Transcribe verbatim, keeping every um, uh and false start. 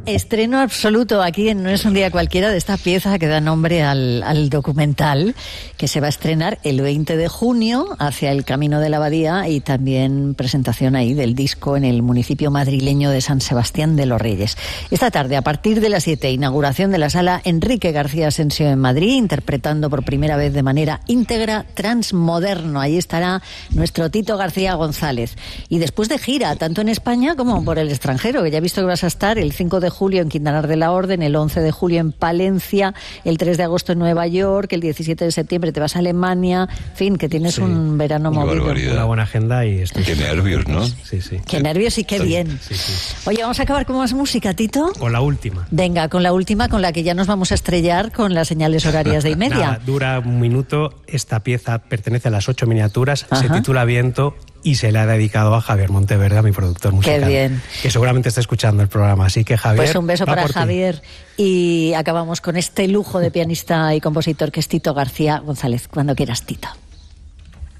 Estreno absoluto aquí en No es un día cualquiera de esta pieza que da nombre al, al documental, que se va a estrenar el veinte de junio hacia el Camino de la Abadía, y también presentación ahí del disco en el municipio madrileño de San Sebastián de los Reyes. Esta tarde, a partir de las siete, inauguración de la sala Enrique García Asensio en Madrid, interpretando por primera vez de manera íntegra Transmoderno. Ahí estará nuestro Tito García González. Y después de gira, tanto en España como por el extranjero, que ya he visto que vas a estar el cinco de julio en Quintanar de la Orden, el once de julio en Palencia, el tres de agosto en Nueva York, el diecisiete de septiembre te vas a Alemania, en fin, que tienes sí, un verano movido. Barbaridad. Una buena agenda y estoy... Qué nervios, ¿no? Sí, sí. Qué nervios y qué Estoy... bien. Sí, sí. Oye, vamos a acabar con más música, Tito. Con la última. Venga, con la última, con la que ya nos vamos a estrellar con las señales horarias de y media. Nada, dura un minuto. Esta pieza pertenece a las ocho miniaturas. Ajá. Se titula Viento y se la ha dedicado a Javier Monteverde, a mi productor musical. Qué bien. Que seguramente está escuchando el programa. Así que, Javier, pues un beso para Javier. Y acabamos con este lujo de pianista y compositor que es Tito García González. Cuando quieras, Tito.